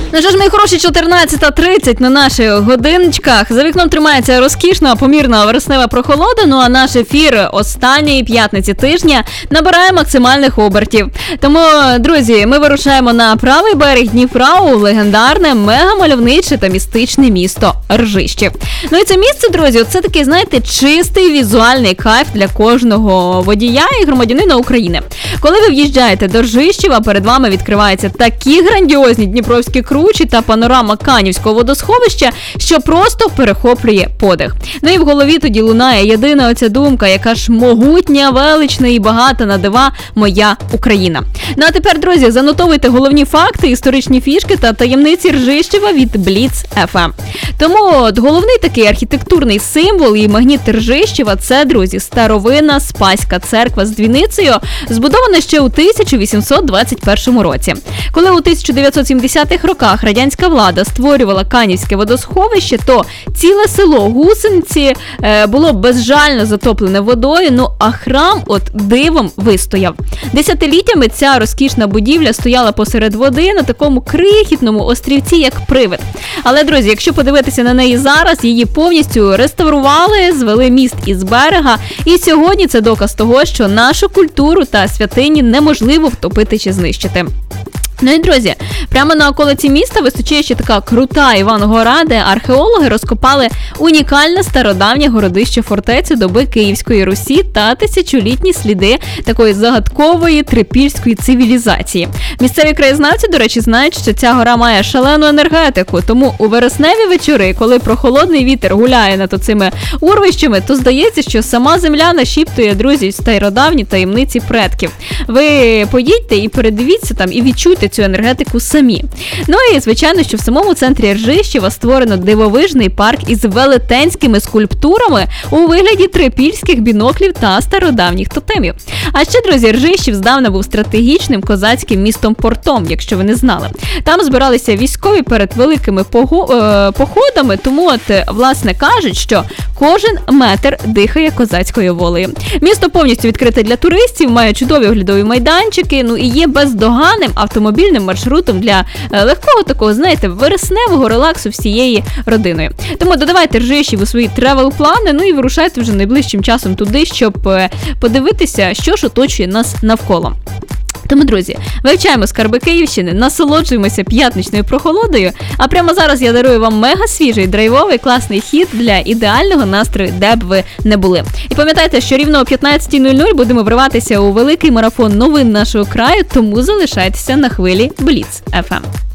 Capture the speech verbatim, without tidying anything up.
Ну що ж, мої хороші, чотирнадцята тридцять на наших годиночках. За вікном тримається розкішна, помірна вереснева прохолода, ну а наш ефір останньої п'ятниці тижня набирає максимальних обертів. Тому, друзі, ми вирушаємо на правий берег Дніпра у легендарне, мегамальовниче та містичне місто Ржищів. Ну і це місце, друзі, це такий, знаєте, чистий візуальний кайф для кожного водія і громадянина України. Коли ви в'їжджаєте до Ржищева, перед вами відкриваються такі грандіозні дніпровські кручі та панорама Канівського водосховища, що просто перехоплює подих. Ну і в голові тоді лунає єдина оця думка, яка ж могутня, велична і багата на дива моя Україна. Ну а тепер, друзі, занотовуйте головні факти, історичні фішки та таємниці Ржищева від Бліц еф ем. Тому от, головний такий архітектурний символ і магніт Ржищева – це, друзі, старовинна Спаська церква з дзвіницею, збудована ще у тисяча вісімсот двадцять першому році. Коли у тисяча дев'ятсот сімдесятих роках радянська влада створювала Канівське водосховище, то ціле село Гусениці е, було безжально затоплене водою, ну а храм от дивом вистояв. Десятиліттями ця розкішна будівля стояла посеред води на такому крихітному острівці, як привид. Але, друзі, якщо подивитися на неї зараз, її повністю реставрували, звели міст із берега, і сьогодні це доказ того, що нашу культуру та святині неможливо втопити чи знищити. Ну і, друзі, прямо на околиці міста височіє ще така крута Іван-Гора, де археологи розкопали унікальне стародавнє городище фортецю доби Київської Русі та тисячолітні сліди такої загадкової трипільської цивілізації. Місцеві краєзнавці, до речі, знають, що ця гора має шалену енергетику, тому у вересневі вечори, коли прохолодний вітер гуляє над цими урвищами, то здається, що сама земля нашіптує, друзі, стародавні таємниці предків. Ви поїдьте і передивіться там, і відчуйте цю енергетику самі. Ну і, звичайно, що в самому центрі Ржищева створено дивовижний парк із велетенськими скульптурами у вигляді трипільських біноклів та стародавніх тотемів. А ще, друзі, Ржищів здавна був стратегічним козацьким містом-портом, якщо ви не знали. Там збиралися військові перед великими походами, тому от, власне, кажуть, що кожен метр дихає козацькою волею. Місто повністю відкрите для туристів, має чудові оглядові майданчики, ну і є бездоганним автомобільним маршрутом для легкого такого, знаєте, вересневого релаксу всієї родиною. Тому додавайте Ржищів у свої тревел-плани, ну і вирушайте вже найближчим часом туди, щоб подивитися, що ж оточує нас навколо. Тому, друзі, вивчаємо скарби Київщини, насолоджуємося п'ятничною прохолодою, а прямо зараз я дарую вам мега свіжий, драйвовий, класний хіт для ідеального настрою, де б ви не були. І пам'ятайте, що рівно о п'ятнадцятій нуль нуль будемо вриватися у великий марафон новин нашого краю, тому залишайтеся на хвилі Бліц еф ем.